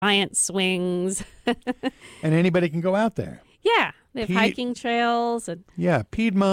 giant swings. And anybody can go out there. Yeah, they have hiking trails. Yeah,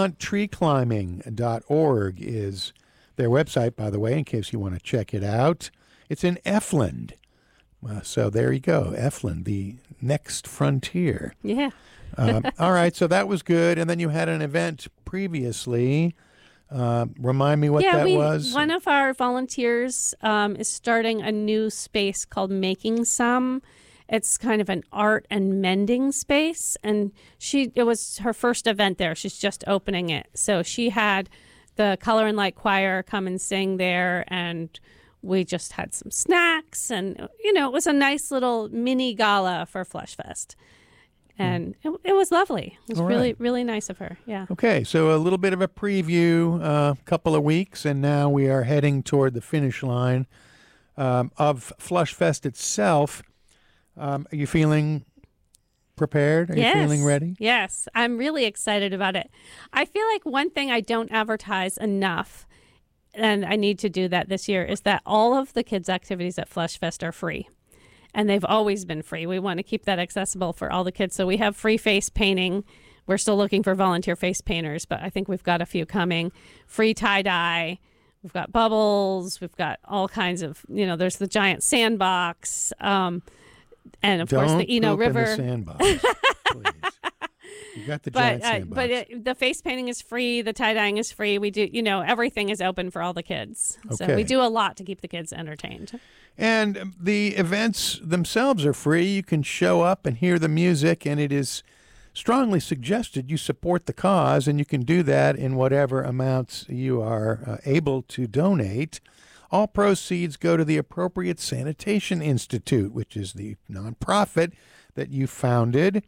PiedmontTreeClimbing.org is their website, by the way, in case you want to check it out. It's in Efland. So there you go, Efland, the next frontier. Yeah. All right, so that was good. And then you had an event previously. Remind me what that was. One of our volunteers is starting a new space called Making Some. It's kind of an art and mending space, and it was her first event there. She's just opening it. So she had the Color and Light Choir come and sing there, and we just had some snacks, and, it was a nice little mini gala for Flush Fest. And it was lovely. It was really, really nice of her. Yeah. Okay, so a little bit of a preview, a couple of weeks, and now we are heading toward the finish line of Flush Fest itself. Are you feeling prepared? Are you feeling ready? Yes, I'm really excited about it. I feel like one thing I don't advertise enough, and I need to do that this year, is that all of the kids' activities at Flush Fest are free. And they've always been free. We want to keep that accessible for all the kids. So we have free face painting. We're still looking for volunteer face painters, but I think we've got a few coming. Free tie-dye. We've got bubbles. We've got all kinds of, there's the giant sandbox. And of course, the Eno River. In the sandbox, please. You got the giant sandbox. But the face painting is free. The tie-dyeing is free. We do, everything is open for all the kids. Okay. So we do a lot to keep the kids entertained. And the events themselves are free. You can show up and hear the music, and it is strongly suggested you support the cause, and you can do that in whatever amounts you are able to donate. All proceeds go to the Appropriate Sanitation Institute, which is the nonprofit that you founded.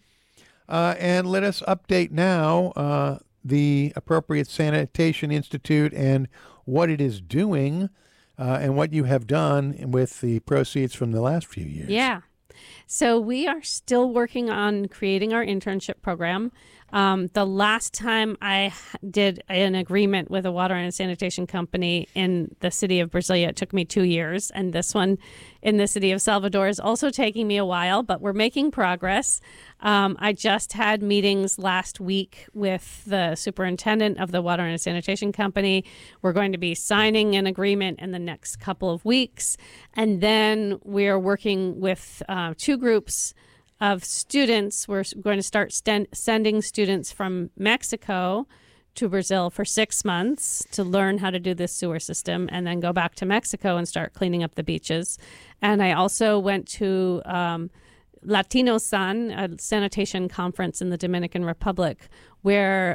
And let us update now the Appropriate Sanitation Institute and what it is doing and what you have done with the proceeds from the last few years. Yeah. So we are still working on creating our internship program. The last time I did an agreement with a water and sanitation company in the city of Brasilia, it took me 2 years. And this one in the city of Salvador is also taking me a while, but we're making progress. I just had meetings last week with the superintendent of the water and sanitation company. We're going to be signing an agreement in the next couple of weeks. And then we are working with 2 groups of students. We're going to start sending students from Mexico to Brazil for 6 months to learn how to do this sewer system, and then go back to Mexico and start cleaning up the beaches. And I also went to Latino Sun, a sanitation conference in the Dominican Republic, where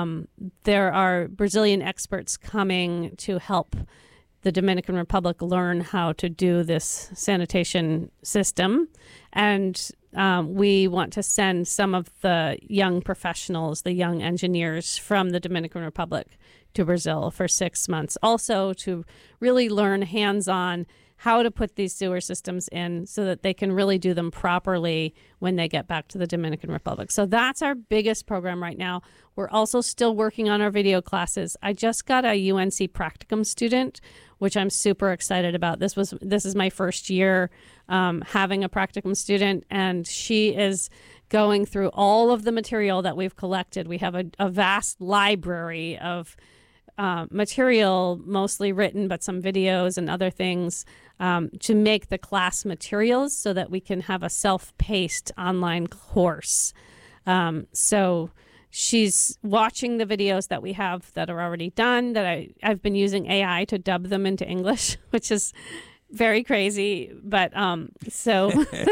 there are Brazilian experts coming to help the Dominican Republic learn how to do this sanitation system. And we want to send some of the young professionals, the young engineers from the Dominican Republic to Brazil for 6 months, also to really learn hands-on how to put these sewer systems in so that they can really do them properly when they get back to the Dominican Republic. So that's our biggest program right now. We're also still working on our video classes. I just got a UNC practicum student, which I'm super excited about. This is my first year having a practicum student, and she is going through all of the material that we've collected. We have a vast library of material, mostly written, but some videos and other things to make the class materials so that we can have a self-paced online course. So she's watching the videos that we have that are already done, that I've been using AI to dub them into English, which is very crazy. But so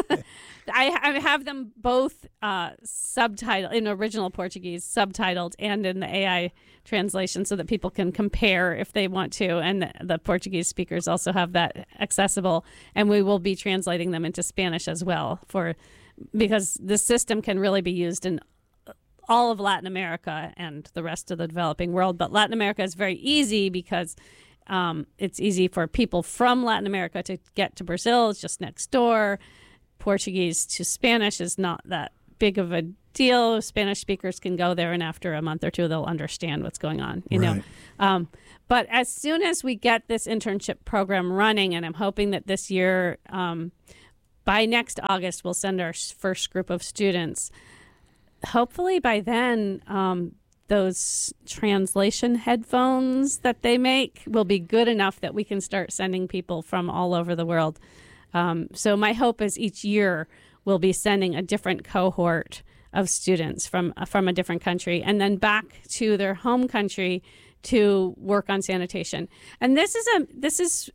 I have them both subtitled in original Portuguese, subtitled, and in the AI translation so that people can compare if they want to. And the Portuguese speakers also have that accessible. And we will be translating them into Spanish as well, because the system can really be used in all of Latin America and the rest of the developing world. But Latin America is very easy because it's easy for people from Latin America to get to Brazil. It's just next door. Portuguese to Spanish is not that big of a deal. Spanish speakers can go there, and after a month or two, they'll understand what's going on, you know. But as soon as we get this internship program running, and I'm hoping that this year, by next August, we'll send our first group of students. Hopefully by then, those translation headphones that they make will be good enough that we can start sending people from all over the world. So my hope is each year we'll be sending a different cohort of students from a different country and then back to their home country to work on sanitation. And this is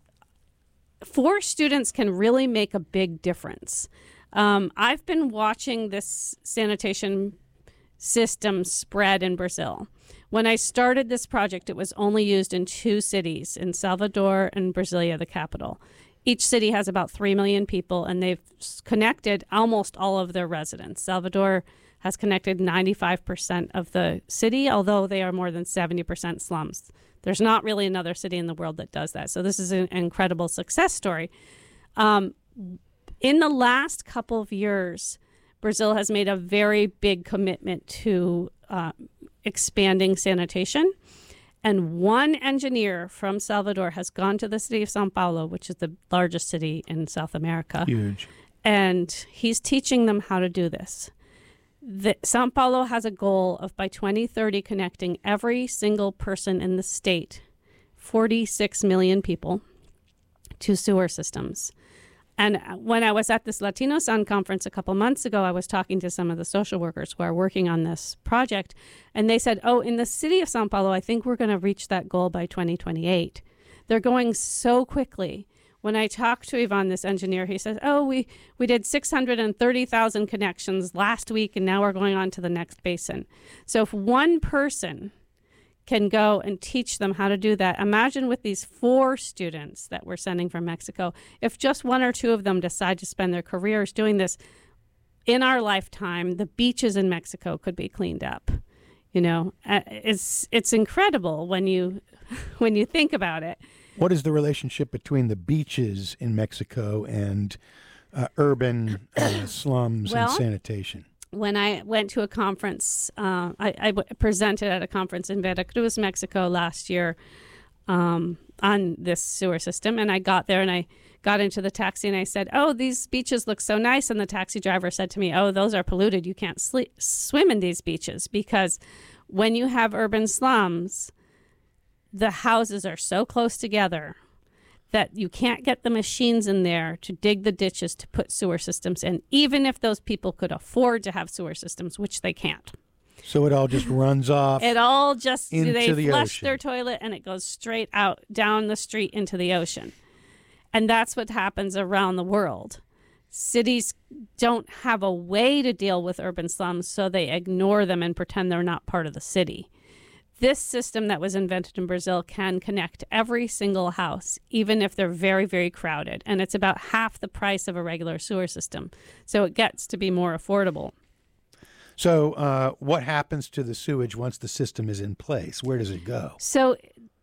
4 students can really make a big difference. I've been watching this sanitation system spread in Brazil. When I started this project, it was only used in 2 cities, in Salvador and Brasilia, the capital. Each city has about 3 million people, and they've connected almost all of their residents. Salvador has connected 95% of the city, although they are more than 70% slums. There's not really another city in the world that does that. So this is an incredible success story. In the last couple of years, Brazil has made a very big commitment to expanding sanitation. And one engineer from Salvador has gone to the city of São Paulo, which is the largest city in South America. Huge. And he's teaching them how to do this. São Paulo has a goal of by 2030 connecting every single person in the state, 46 million people, to sewer systems. And when I was at this Latino Sun conference a couple months ago, I was talking to some of the social workers who are working on this project. And they said, in the city of São Paulo, I think we're going to reach that goal by 2028. They're going so quickly. When I talked to Ivan, this engineer, he says, we did 630,000 connections last week, and now we're going on to the next basin. So if one person can go and teach them how to do that. Imagine with these 4 students that we're sending from Mexico, if just 1 or 2 of them decide to spend their careers doing this, in our lifetime, the beaches in Mexico could be cleaned up. It's incredible when you think about it. What is the relationship between the beaches in Mexico and urban slums and sanitation? When I went to a conference, I presented at a conference in Veracruz, Mexico last year on this sewer system. And I got there and I got into the taxi and I said, these beaches look so nice. And the taxi driver said to me, those are polluted. You can't swim in these beaches because when you have urban slums, the houses are so close together that you can't get the machines in there to dig the ditches to put sewer systems in, even if those people could afford to have sewer systems, which they can't. So it all just runs off. It all just, into they the flush ocean. their toilet and it goes straight out down the street into the ocean. And that's what happens around the world. Cities don't have a way to deal with urban slums, so they ignore them and pretend they're not part of the city. This system that was invented in Brazil can connect every single house, even if they're very, very crowded. And it's about half the price of a regular sewer system. So it gets to be more affordable. So what happens to the sewage once the system is in place? Where does it go? So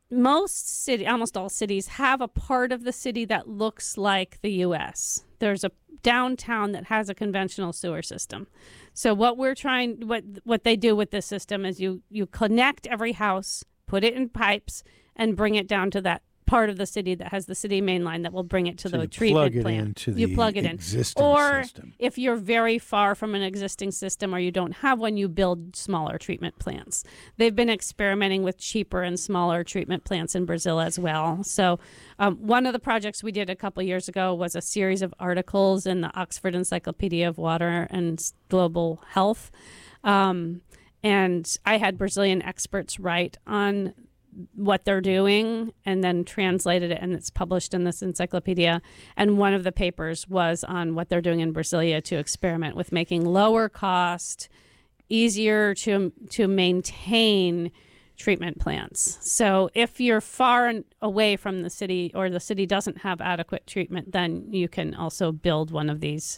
almost all cities have a part of the city that looks like the U.S. There's a downtown that has a conventional sewer system. So what they do with this system is you connect every house, put it in pipes, and bring it down to that part of the city that has the city main line that will bring it to the treatment plant. You plug it in. Or system. If you're very far from an existing system or you don't have one, you build smaller treatment plants. They've been experimenting with cheaper and smaller treatment plants in Brazil as well. So one of the projects we did a couple years ago was a series of articles in the Oxford Encyclopedia of Water and Global Health. And I had Brazilian experts write on what they're doing and then translated it, and it's published in this encyclopedia. And one of the papers was on what they're doing in Brasilia to experiment with making lower cost, easier to maintain treatment plants. So if you're far away from the city or the city doesn't have adequate treatment, then you can also build one of these,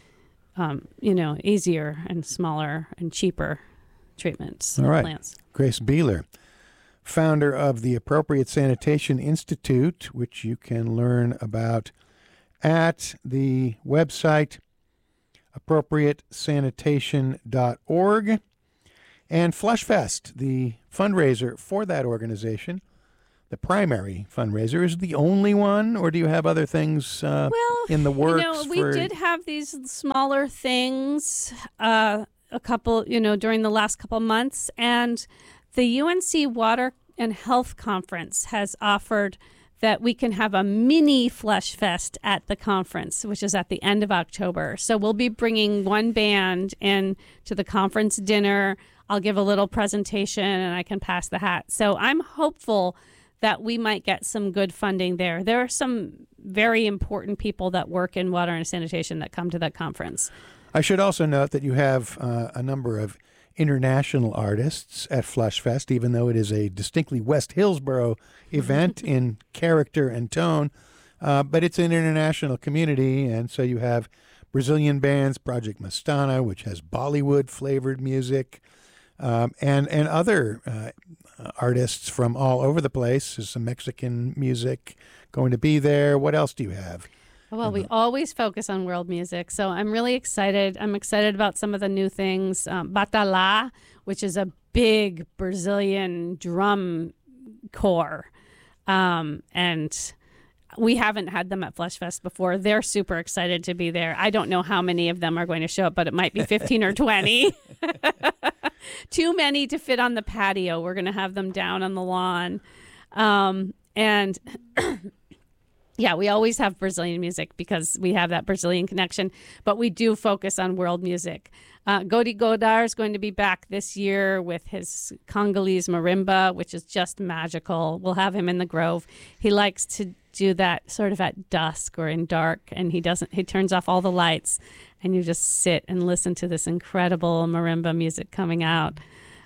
easier and smaller and cheaper treatments. All right. Plants. Grace Beeler, founder of the Appropriate Sanitation Institute, which you can learn about at the website appropriatesanitation.org. And Flushfest, the fundraiser for that organization, the primary fundraiser. Is it the only one, or do you have other things in the works? We did have these smaller things a couple, during the last couple months, and the UNC Water and Health Conference has offered that we can have a mini Flush Fest at the conference, which is at the end of October. So we'll be bringing one band in to the conference dinner. I'll give a little presentation and I can pass the hat. So I'm hopeful that we might get some good funding there. There are some very important people that work in water and sanitation that come to that conference. I should also note that you have a number of international artists at Flush Fest, even though it is a distinctly West Hillsboro event in character and tone. But it's an international community, and so you have Brazilian bands, Project Mastana, which has Bollywood-flavored music, and other artists from all over the place. There's some Mexican music going to be there. What else do you have? Well, we always focus on world music, so I'm really excited. I'm excited about some of the new things. Batalá, which is a big Brazilian drum corps, and we haven't had them at Flush Fest before. They're super excited to be there. I don't know how many of them are going to show up, but it might be 15 or 20. Too many to fit on the patio. We're going to have them down on the lawn. And yeah, we always have Brazilian music because we have that Brazilian connection, but we do focus on world music. Godi Godar is going to be back this year with his Congolese marimba, which is just magical. We'll have him in the Grove. He likes to do that sort of at dusk or in dark, and he turns off all the lights, and you just sit and listen to this incredible marimba music coming out.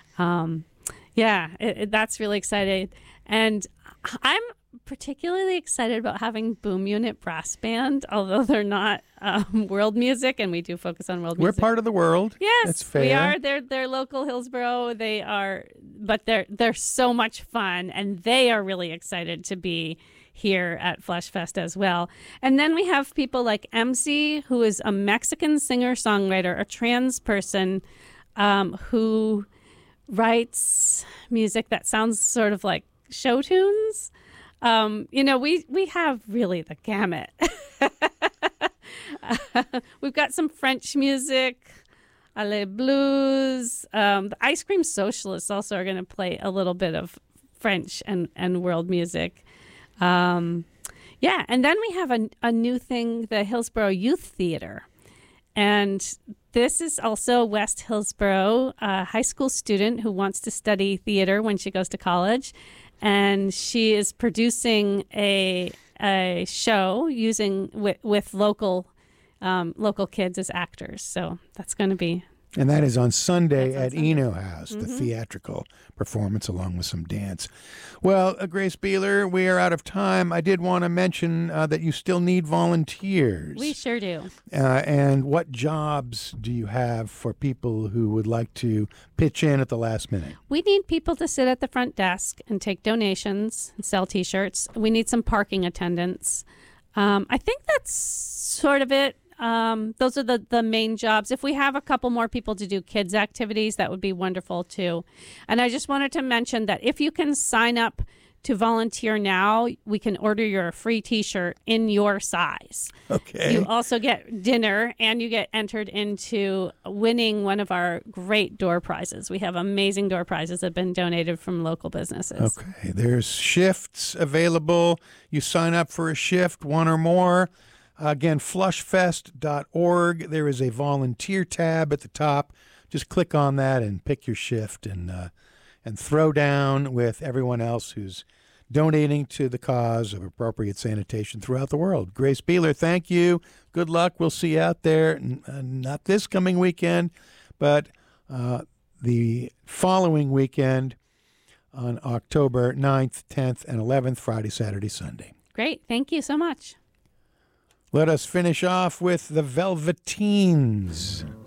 That's really exciting. And I'm particularly excited about having Boom Unit Brass Band, although they're not world music, and we do focus on world music. We're part of the world. Yes, that's fair. We are. They're local Hillsboro. They are, but they're so much fun, and they are really excited to be here at Flush Fest as well. And then we have people like MC, who is a Mexican singer-songwriter, a trans person who writes music that sounds sort of like show tunes. We have really the gamut. We've got some French music, Les Blues. The Ice Cream Socialists also are going to play a little bit of French and world music. And then we have a new thing, the Hillsboro Youth Theater. And this is also West Hillsboro, a high school student who wants to study theater when she goes to college. And she is producing a show using with local kids as actors. So that's going to be. And that is on Sunday at Eno House, the theatrical performance along with some dance. Well, Grace Beeler, we are out of time. I did want to mention that you still need volunteers. We sure do. And what jobs do you have for people who would like to pitch in at the last minute? We need people to sit at the front desk and take donations and sell T-shirts. We need some parking attendants. I think that's sort of it. Those are the main jobs. If we have a couple more people to do kids activities, that would be wonderful too. And I just wanted to mention that if you can sign up to volunteer now, we can order your free T-shirt in your size. Okay. You also get dinner, and you get entered into winning one of our great door prizes. We have amazing door prizes that have been donated from local businesses. Okay. There's shifts available. You sign up for a shift, one or more. Again, flushfest.org. There is a volunteer tab at the top. Just click on that and pick your shift and throw down with everyone else who's donating to the cause of appropriate sanitation throughout the world. Grace Beeler, thank you. Good luck. We'll see you out there, not this coming weekend, but the following weekend on October 9th, 10th, and 11th, Friday, Saturday, Sunday. Great. Thank you so much. Let us finish off with the Velveteens.